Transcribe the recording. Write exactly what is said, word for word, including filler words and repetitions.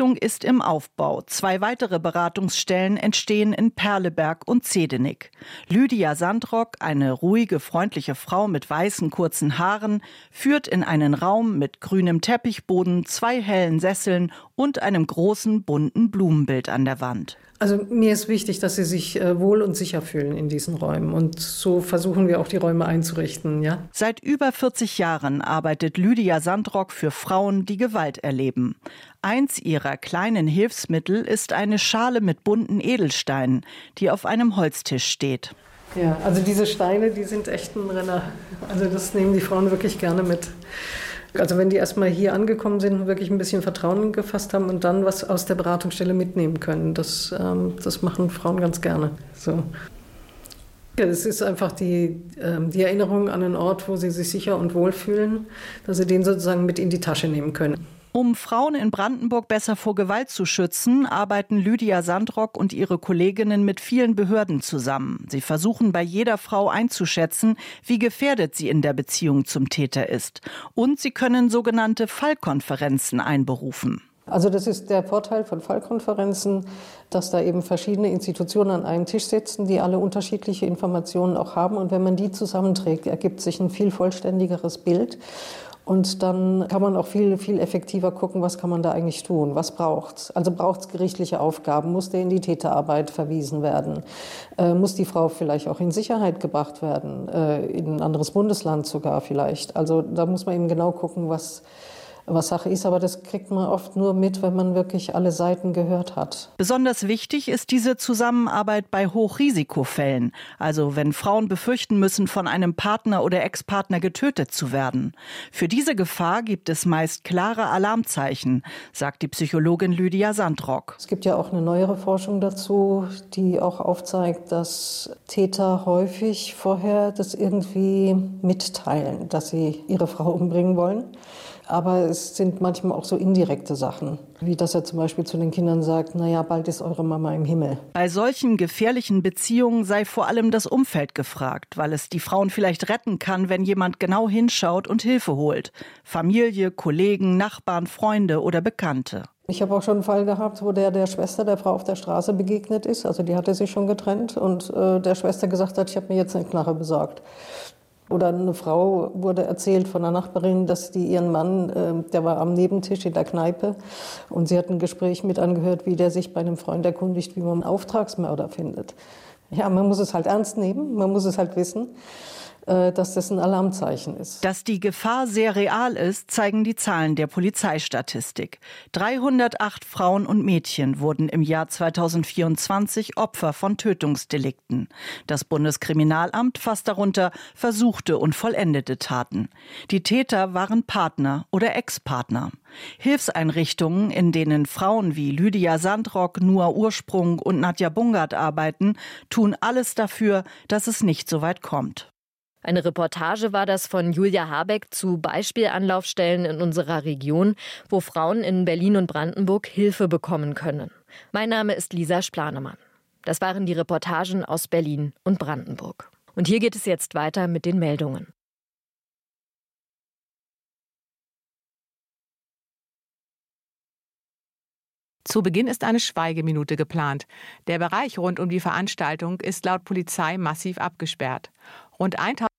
Einrichtung ist im Aufbau. Zwei weitere Beratungsstellen entstehen in Perleberg und Zehdenick. Lydia Sandrock, eine ruhige, freundliche Frau mit weißen, kurzen Haaren, führt in einen Raum mit grünem Teppichboden, zwei hellen Sesseln und einem großen, bunten Blumenbild an der Wand. Also mir ist wichtig, dass sie sich äh, wohl und sicher fühlen in diesen Räumen. Und so versuchen wir auch die Räume einzurichten. Ja? Seit über vierzig Jahren arbeitet Lydia Sandrock für Frauen, die Gewalt erleben. Eins ihrer kleinen Hilfsmittel ist eine Schale mit bunten Edelsteinen, die auf einem Holztisch steht. Ja, also diese Steine, die sind echt ein Renner. Also das nehmen die Frauen wirklich gerne mit. Also wenn die erstmal hier angekommen sind und wirklich ein bisschen Vertrauen gefasst haben und dann was aus der Beratungsstelle mitnehmen können, das, ähm, das machen Frauen ganz gerne. So. Ja, es ist einfach die, ähm, die Erinnerung an einen Ort, wo sie sich sicher und wohl fühlen, dass sie den sozusagen mit in die Tasche nehmen können. Um Frauen in Brandenburg besser vor Gewalt zu schützen, arbeiten Lydia Sandrock und ihre Kolleginnen mit vielen Behörden zusammen. Sie versuchen bei jeder Frau einzuschätzen, wie gefährdet sie in der Beziehung zum Täter ist. Und sie können sogenannte Fallkonferenzen einberufen. Also das ist der Vorteil von Fallkonferenzen, dass da eben verschiedene Institutionen an einem Tisch sitzen, die alle unterschiedliche Informationen auch haben. Und wenn man die zusammenträgt, ergibt sich ein viel vollständigeres Bild. Und dann kann man auch viel, viel effektiver gucken, was kann man da eigentlich tun, was braucht's. Also braucht's gerichtliche Aufgaben, muss der in die Täterarbeit verwiesen werden, äh, muss die Frau vielleicht auch in Sicherheit gebracht werden, äh, in ein anderes Bundesland sogar vielleicht. Also da muss man eben genau gucken, was was Sache ist, aber das kriegt man oft nur mit, wenn man wirklich alle Seiten gehört hat. Besonders wichtig ist diese Zusammenarbeit bei Hochrisikofällen, also wenn Frauen befürchten müssen, von einem Partner oder Ex-Partner getötet zu werden. Für diese Gefahr gibt es meist klare Alarmzeichen, sagt die Psychologin Lydia Sandrock. Es gibt ja auch eine neuere Forschung dazu, die auch aufzeigt, dass Täter häufig vorher das irgendwie mitteilen, dass sie ihre Frau umbringen wollen. Aber es sind manchmal auch so indirekte Sachen, wie dass er zum Beispiel zu den Kindern sagt, naja, bald ist eure Mama im Himmel. Bei solchen gefährlichen Beziehungen sei vor allem das Umfeld gefragt, weil es die Frauen vielleicht retten kann, wenn jemand genau hinschaut und Hilfe holt. Familie, Kollegen, Nachbarn, Freunde oder Bekannte. Ich habe auch schon einen Fall gehabt, wo der der Schwester der Frau auf der Straße begegnet ist. Also die hatte sich schon getrennt und äh, der Schwester gesagt hat, ich habe mir jetzt eine Knarre besorgt. Oder eine Frau wurde erzählt von einer Nachbarin, dass die ihren Mann, äh, der war am Nebentisch in der Kneipe und sie hat ein Gespräch mit angehört, wie der sich bei einem Freund erkundigt, wie man einen Auftragsmörder findet. Ja, man muss es halt ernst nehmen, man muss es halt wissen, äh, dass das ein Alarmzeichen ist. Dass die Gefahr sehr real ist, zeigen die Zahlen der Polizeistatistik. dreihundertacht Frauen und Mädchen wurden im Jahr zweitausendvierundzwanzig Opfer von Tötungsdelikten. Das Bundeskriminalamt fasst darunter versuchte und vollendete Taten. Die Täter waren Partner oder Ex-Partner. Hilfseinrichtungen, in denen Frauen wie Lydia Sandrock, Noah Ursprung und Nadja Bungert arbeiten, tun alles dafür, dass es nicht so weit kommt. Eine Reportage war das von Julia Habeck zu Beispielanlaufstellen in unserer Region, wo Frauen in Berlin und Brandenburg Hilfe bekommen können. Mein Name ist Lisa Splanemann. Das waren die Reportagen aus Berlin und Brandenburg. Und hier geht es jetzt weiter mit den Meldungen. Zu Beginn ist eine Schweigeminute geplant. Der Bereich rund um die Veranstaltung ist laut Polizei massiv abgesperrt. Rund